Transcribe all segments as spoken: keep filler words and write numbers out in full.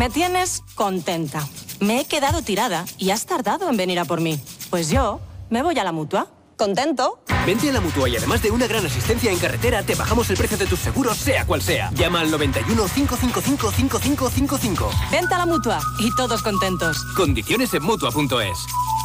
Me tienes contenta. Me he quedado tirada y has tardado en venir a por mí. Pues yo me voy a la Mutua. ¿Contento? Vente a la Mutua y además de una gran asistencia en carretera, te bajamos el precio de tus seguros, sea cual sea. Llama al noventa y uno, cinco cinco cinco, cinco cinco cinco cinco. Vente a la Mutua y todos contentos. Condiciones en Mutua punto es.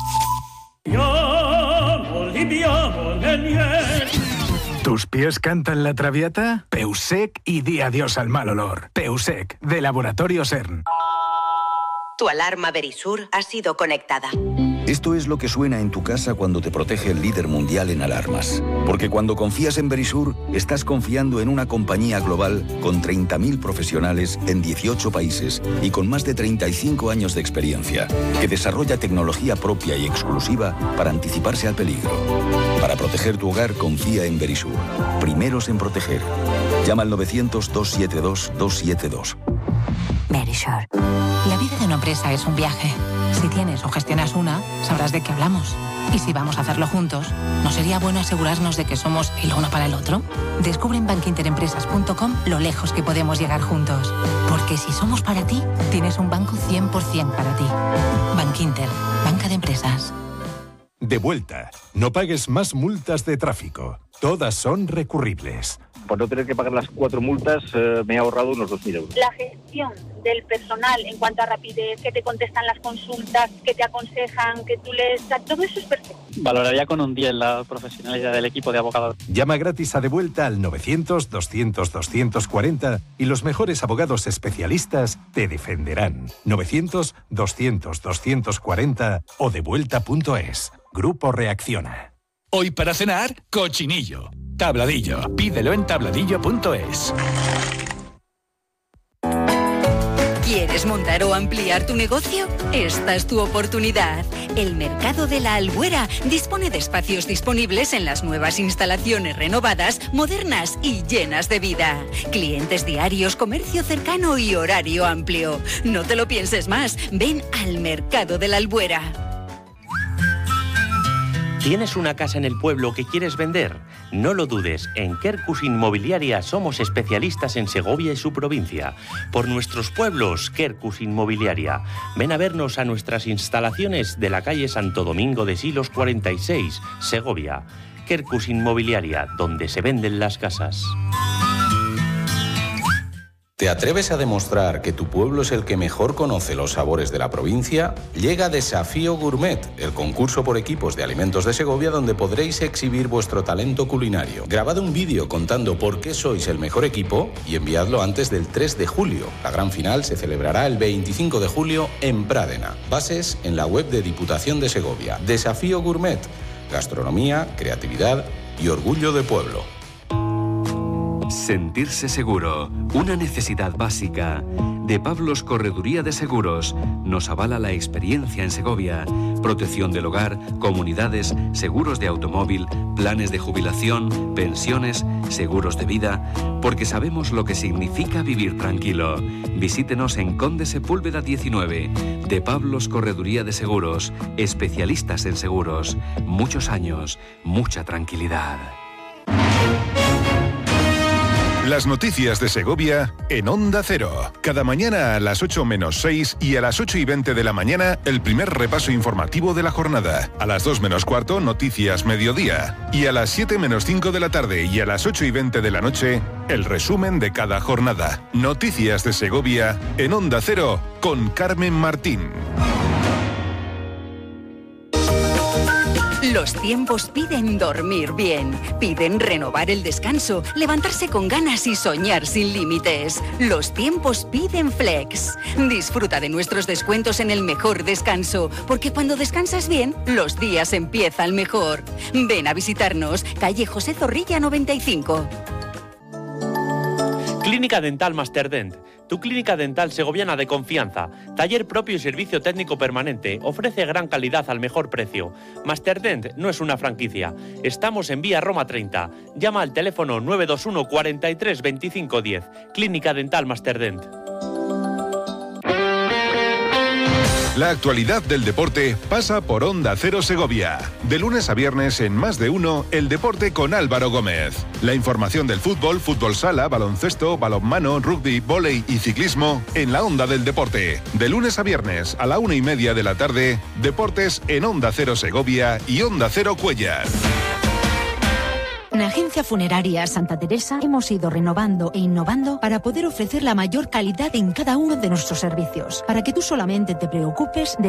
¿Tus pies cantan la traviata? Peusec y di adiós al mal olor. Peusec, de Laboratorio CERN. Tu alarma Verisur ha sido conectada. Esto es lo que suena en tu casa cuando te protege el líder mundial en alarmas. Porque cuando confías en Verisur, estás confiando en una compañía global con treinta mil profesionales en dieciocho países y con más de treinta y cinco años de experiencia, que desarrolla tecnología propia y exclusiva para anticiparse al peligro. Para proteger tu hogar, confía en Verisur. Primeros en proteger. Llama al novecientos, doscientos setenta y dos, doscientos setenta y dos. Verisur. La vida de una empresa es un viaje. Si tienes o gestionas una, sabrás de qué hablamos. Y si vamos a hacerlo juntos, ¿no sería bueno asegurarnos de que somos el uno para el otro? Descubre en bankinterempresas punto com lo lejos que podemos llegar juntos. Porque si somos para ti, tienes un banco cien por ciento para ti. Bankinter, banca de empresas. De vuelta. No pagues más multas de tráfico. Todas son recurribles. Por no tener que pagar las cuatro multas, eh, me he ahorrado unos dos mil euros. La gestión del personal en cuanto a rapidez, que te contestan las consultas, que te aconsejan, que tú les... Todo eso es perfecto. Valoraría con un diez la profesionalidad del equipo de abogados. Llama gratis a De Vuelta al novecientos, doscientos, doscientos cuarenta y los mejores abogados especialistas te defenderán. novecientos, doscientos, doscientos cuarenta o devuelta punto es. Grupo Reacciona. Hoy para cenar, cochinillo. Tabladillo. Pídelo en tabladillo punto es. ¿Quieres montar o ampliar tu negocio? Esta es tu oportunidad. El Mercado de la Albuera dispone de espacios disponibles en las nuevas instalaciones renovadas, modernas y llenas de vida. Clientes diarios, comercio cercano y horario amplio. No te lo pienses más. Ven al Mercado de la Albuera. ¿Tienes una casa en el pueblo que quieres vender? No lo dudes, en Quercus Inmobiliaria somos especialistas en Segovia y su provincia. Por nuestros pueblos, Quercus Inmobiliaria. Ven a vernos a nuestras instalaciones de la calle Santo Domingo de Silos cuarenta y seis, Segovia. Quercus Inmobiliaria, donde se venden las casas. ¿Te atreves a demostrar que tu pueblo es el que mejor conoce los sabores de la provincia? Llega Desafío Gourmet, el concurso por equipos de alimentos de Segovia donde podréis exhibir vuestro talento culinario. Grabad un vídeo contando por qué sois el mejor equipo y enviadlo antes del tres de julio. La gran final se celebrará el veinticinco de julio en Prádena. Bases en la web de Diputación de Segovia. Desafío Gourmet. Gastronomía, creatividad y orgullo de pueblo. Sentirse seguro, una necesidad básica. De Pablos Correduría de Seguros, nos avala la experiencia en Segovia. Protección del hogar, comunidades, seguros de automóvil, planes de jubilación, pensiones, seguros de vida, porque sabemos lo que significa vivir tranquilo. Visítenos en Conde Sepúlveda diecinueve. De Pablos Correduría de Seguros, especialistas en seguros. Muchos años, mucha tranquilidad. Las noticias de Segovia en Onda Cero. Cada mañana a las ocho menos seis y a las ocho y veinte de la mañana, el primer repaso informativo de la jornada. A las dos menos cuarto, Noticias Mediodía. Y a las siete menos cinco de la tarde y a las ocho y veinte de la noche, el resumen de cada jornada. Noticias de Segovia en Onda Cero con Carmen Martín. Los tiempos piden dormir bien, piden renovar el descanso, levantarse con ganas y soñar sin límites. Los tiempos piden Flex. Disfruta de nuestros descuentos en el mejor descanso, porque cuando descansas bien, los días empiezan mejor. Ven a visitarnos, calle José Zorrilla noventa y cinco. Clínica Dental Masterdent, tu clínica dental segoviana de confianza. Taller propio y servicio técnico permanente. Ofrece gran calidad al mejor precio. Masterdent no es una franquicia. Estamos en Vía Roma treinta. Llama al teléfono nueve dos uno, cuarenta y tres, veinticinco diez. Clínica Dental Masterdent. La actualidad del deporte pasa por Onda Cero Segovia. De lunes a viernes en Más de Uno, el deporte con Álvaro Gómez. La información del fútbol, fútbol sala, baloncesto, balonmano, rugby, vóley y ciclismo en la Onda del Deporte. De lunes a viernes a la una y media de la tarde, deportes en Onda Cero Segovia y Onda Cero Cuellar. En Agencia Funeraria Santa Teresa hemos ido renovando e innovando para poder ofrecer la mayor calidad en cada uno de nuestros servicios, para que tú solamente te preocupes de